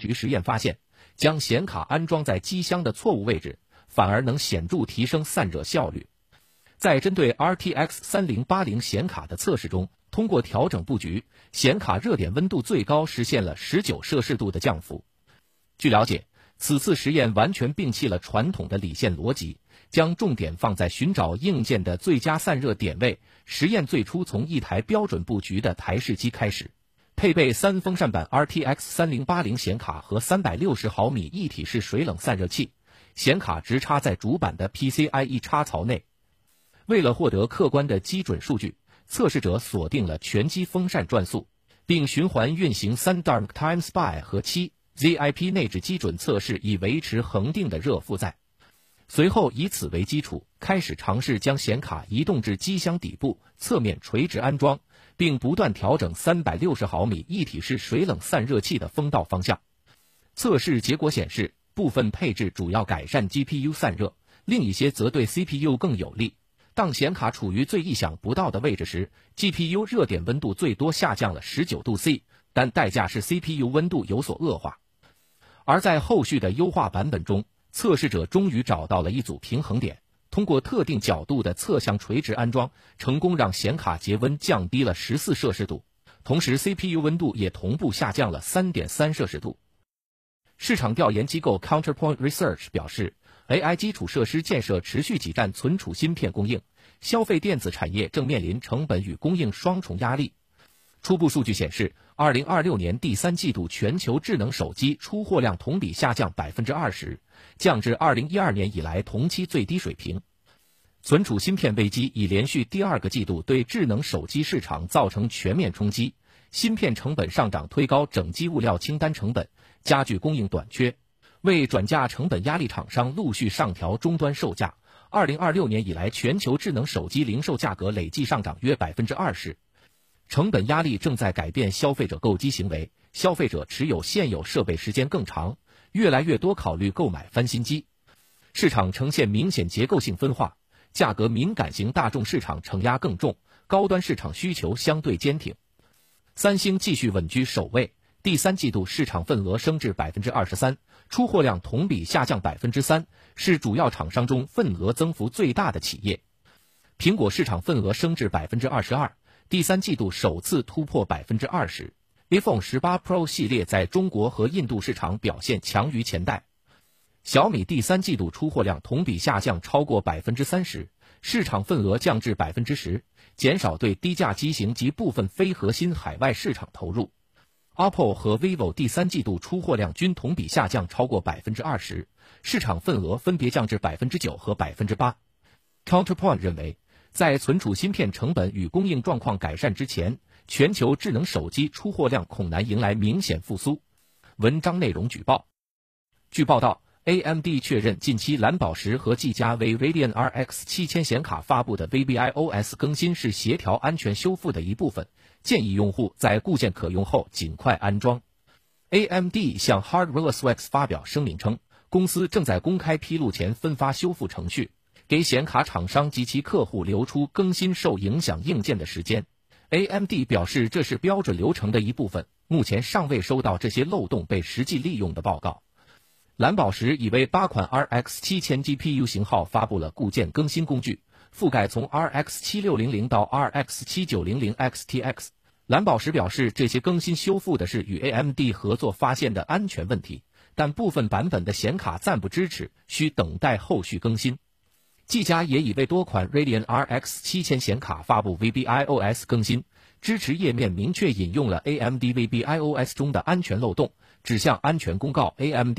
局实验发现，将显卡安装在机箱的错误位置，反而能显著提升散热效率。在针对 RTX 3080显卡的测试中，通过调整布局，显卡热点温度最高实现了19摄氏度的降幅。据了解，此次实验完全摒弃了传统的理线逻辑，将重点放在寻找硬件的最佳散热点位。实验最初从一台标准布局的台式机开始，配备3风扇版 RTX 3080显卡和360毫米一体式水冷散热器，显卡直插在主板的 PCIe 插槽内。为了获得客观的基准数据，测试者锁定了全机风扇转速，并循环运行3 Dark Time SPI 和7 ZIP 内置基准测试，以维持恒定的热负载。随后以此为基础，开始尝试将显卡移动至机箱底部，侧面垂直安装，并不断调整360毫米一体式水冷散热器的风道方向。测试结果显示，部分配置主要改善 GPU 散热，另一些则对 CPU 更有利。当显卡处于最意想不到的位置时， GPU 热点温度最多下降了19度C， 但代价是 CPU 温度有所恶化。而在后续的优化版本中，测试者终于找到了一组平衡点，通过特定角度的侧向垂直安装，成功让显卡节温降低了14摄氏度，同时 CPU 温度也同步下降了 3.3 摄氏度。市场调研机构 Counterpoint Research 表示， AI 基础设施建设持续挤占存储芯片供应，消费电子产业正面临成本与供应双重压力。初步数据显示，2026年第3季度全球智能手机出货量同比下降 20%， 降至2012年以来同期最低水平。存储芯片危机已连续第2个季度对智能手机市场造成全面冲击，芯片成本上涨推高整机物料清单成本，加剧供应短缺，为转嫁成本压力，厂商陆续上调终端售价。2026年以来，全球智能手机零售价格累计上涨约 20%。成本压力正在改变消费者购机行为，消费者持有现有设备时间更长，越来越多考虑购买翻新机。市场呈现明显结构性分化，价格敏感型大众市场承压更重，高端市场需求相对坚挺。三星继续稳居首位，第3季度市场份额升至 23%， 出货量同比下降 3%， 是主要厂商中份额增幅最大的企业。苹果市场份额升至 22%，第3季度首次突破 20%。iPhone 18 Pro 系列在中国和印度市场表现强于前代。小米第3季度出货量同比下降超过 30%， 市场份额降至 10%， 减少对低价机型及部分非核心海外市场投入。OPPO 和 vivo 第3季度出货量均同比下降超过 20%， 市场份额分别降至 9% 和 8%。 Counterpoint 认为，在存储芯片成本与供应状况改善之前，全球智能手机出货量恐难迎来明显复苏。文章内容举报。据报道， AMD 确认近期蓝宝石和技嘉为 Radeon RX 7000显卡发布的 VBIOS 更新是协调安全修复的一部分，建议用户在固件可用后尽快安装。AMD 向 HardwareSwax 发表声明称，公司正在公开披露前分发修复程序，给显卡厂商及其客户留出更新受影响硬件的时间。AMD 表示这是标准流程的一部分，目前尚未收到这些漏洞被实际利用的报告。蓝宝石已为8款 RX 7000 GPU 型号发布了固件更新工具，覆盖从 RX 7600到 RX 7900 XTX。蓝宝石表示，这些更新修复的是与 AMD 合作发现的安全问题，但部分版本的显卡暂不支持，需等待后续更新。技嘉也已为多款 Radeon RX 7000显卡发布 VBIOS 更新，支持页面明确引用了 AMD VBIOS 中的安全漏洞，指向安全公告 AMD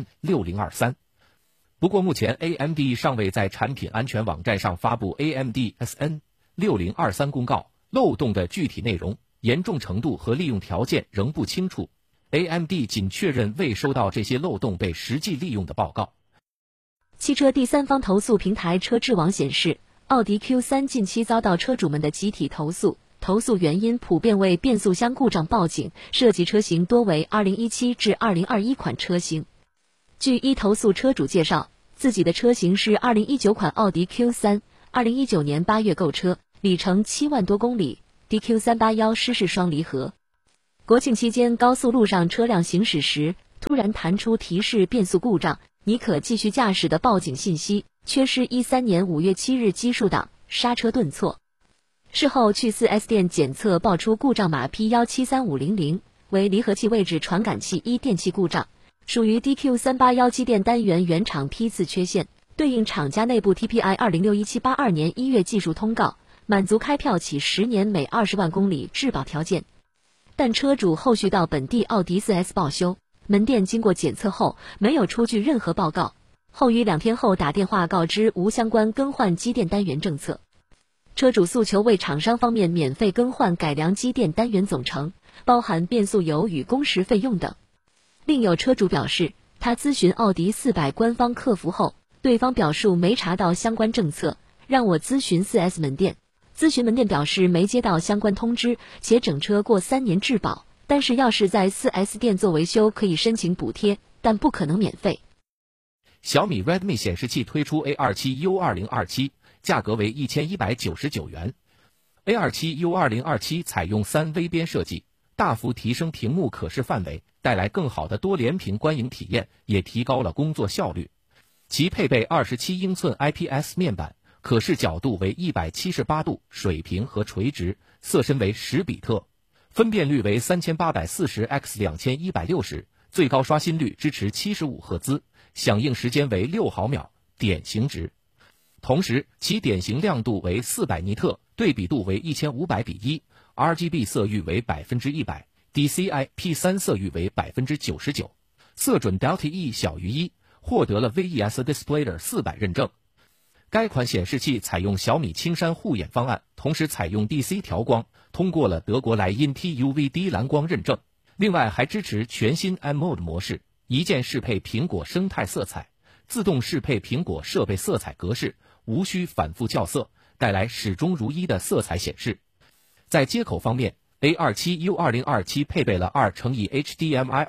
SN6023。不过目前 AMD 尚未在产品安全网站上发布 AMD SN6023 公告，漏洞的具体内容、严重程度和利用条件仍不清楚。AMD 仅确认未收到这些漏洞被实际利用的报告。 汽车第三方投诉平台车智网显示，奥迪 Q3 近期遭到车主们的集体投诉，投诉原因普遍为变速箱故障报警，涉及车型多为2017至2021款车型。据一投诉车主介绍，自己的车型是2019款奥迪 Q3，2019年8月购车，里程7万多公里 ，DQ381 湿式双离合。国庆期间高速路上车辆行驶时， 突然弹出提示变速故障，你可继续驾驶的报警信息，缺失13年5月7日基数档，刹车顿挫。事后去 4S 店检测报出故障码 P173500，为离合器位置传感器一电器故障，属于 DQ381机电单元原厂批次缺陷，对应厂家内部 TPI 2061-782年1月技术通告，满足开票起10年每20万公里质保条件。但车主后续到本地奥迪 4S 报修，门店经过检测后没有出具任何报告，后于2天后打电话告知无相关更换机电单元政策。车主诉求为厂商方面免费更换改良机电单元总成，包含变速油与工时费用等。另有车主表示，他咨询奥迪400官方客服后，对方表述没查到相关政策，让我咨询 4S 门店。咨询门店表示没接到相关通知，且整车过3年质保，但是要是在 4S 店做维修可以申请补贴，但不可能免费。 小米 Redmi 显示器推出 A27U2027， 价格为1199元。A27U2027 采用3微边设计，大幅提升屏幕可视范围，带来更好的多联屏观影体验，也提高了工作效率。其配备27英寸 IPS 面板，可视角度为178度，水平和垂直，色深为10比特，分辨率为 3840x2160， 最高刷新率支持75赫兹，响应时间为6毫秒，典型值。同时其典型亮度为400尼特，对比度为1500比1， RGB 色域为 100%， DCI-P3 色域为 99%， 色准 Delta E 小于1，获得了 VES Displayer 400认证。该款显示器采用小米青山护眼方案，同时采用 DC 调光，通过了德国莱茵 TUV-D 蓝光认证。另外还支持全新 M-Mode 模式，一键适配苹果生态色彩，自动适配苹果设备色彩格式，无需反复校色，带来始终如一的色彩显示。在接口方面， A27U2027 配备了 2x HDMI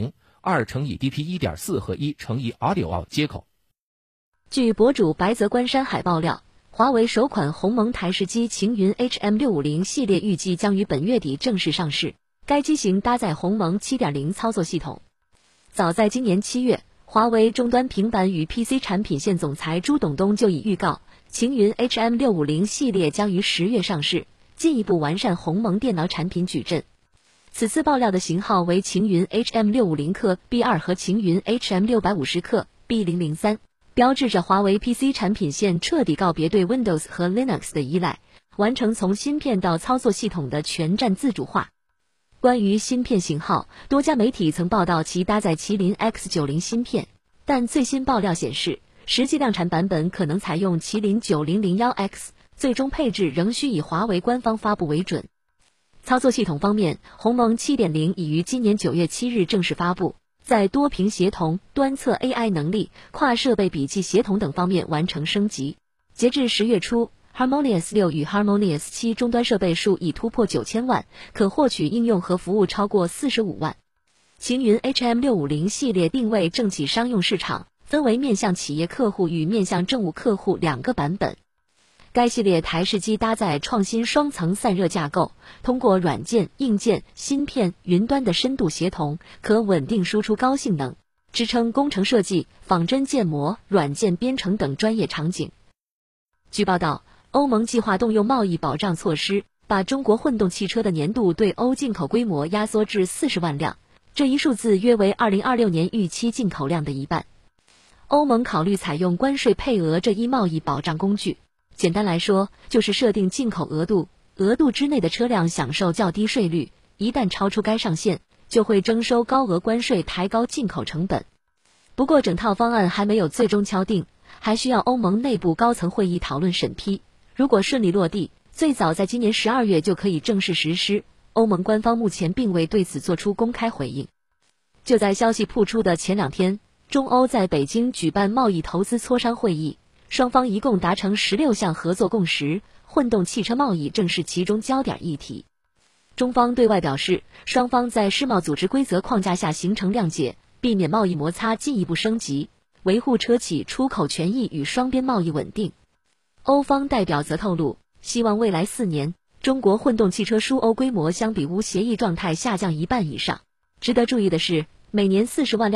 2.0、2x DP 1.4 和 1x Audio Out 接口。 据博主白泽关山海爆料，华为首款鸿蒙台式机擎云 HM650 系列预计将于本月底正式上市，该机型搭载鸿蒙 7.0 操作系统。早在今年7月，华为终端平板与 PC 产品线总裁朱董东就已预告，擎云 HM650 系列将于10月上市，进一步完善鸿蒙电脑产品矩阵。此次爆料的型号为擎云 HM650 克 B2 和擎云 HM650 克 B003，标志着华为 PC 产品线彻底告别对 Windows 和 Linux 的依赖，完成从芯片到操作系统的全站自主化。关于芯片型号，多家媒体曾报道其搭载麒麟 X90 芯片，但最新爆料显示，实际量产版本可能采用麒麟 9001X， 最终配置仍需以华为官方发布为准。操作系统方面，鸿蒙 7.0 已于今年9月7日正式发布，在多屏协同、端侧 AI 能力、跨设备笔记协同等方面完成升级。截至10月初，Harmonious 6与 Harmonious 7终端设备数已突破9000万，可获取应用和服务超过45万。擎云 HM650 系列定位政企商用市场，分为面向企业客户与面向政务客户2个版本。该系列台式机搭载创新双层散热架构，通过软件、硬件、芯片、云端的深度协同，可稳定输出高性能，支撑工程设计、仿真建模、软件编程等专业场景。据报道，欧盟计划动用贸易保障措施，把中国混动汽车的年度对欧进口规模压缩至40万辆，这一数字约为2026年预期进口量的一半。欧盟考虑采用关税配额这一贸易保障工具，简单来说，就是设定进口额度，额度之内的车辆享受较低税率，一旦超出该上限，就会征收高额关税，抬高进口成本。不过整套方案还没有最终敲定，还需要欧盟内部高层会议讨论审批。如果顺利落地，最早在今年12月就可以正式实施。欧盟官方目前并未对此做出公开回应。就在消息曝出的前2天，中欧在北京举办贸易投资磋商会议，双方一共达成16项合作共识，混动汽车贸易正是其中焦点议题。中方对外表示，双方在世贸组织规则框架下形成谅解，避免贸易摩擦进一步升级，维护车企出口权益与双边贸易稳定。欧方代表则透露，希望未来4年，中国混动汽车输欧规模相比无协议状态下降1半以上。值得注意的是， 每年40万辆。